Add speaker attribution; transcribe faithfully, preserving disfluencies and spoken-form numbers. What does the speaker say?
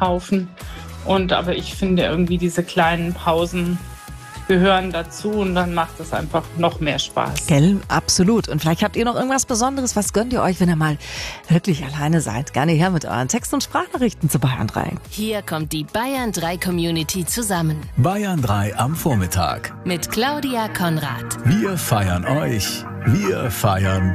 Speaker 1: Haufen. Und aber ich finde irgendwie diese kleinen Pausen gehören dazu und dann macht es einfach noch mehr Spaß.
Speaker 2: Gell, absolut. Und vielleicht habt ihr noch irgendwas Besonderes. Was gönnt ihr euch, wenn ihr mal wirklich alleine seid? Gerne her mit euren Text- und Sprachnachrichten zu Bayern drei.
Speaker 3: Hier kommt die Bayern drei Community zusammen.
Speaker 4: Bayern drei am Vormittag.
Speaker 3: Mit Claudia Konrad.
Speaker 4: Wir feiern euch. Wir feiern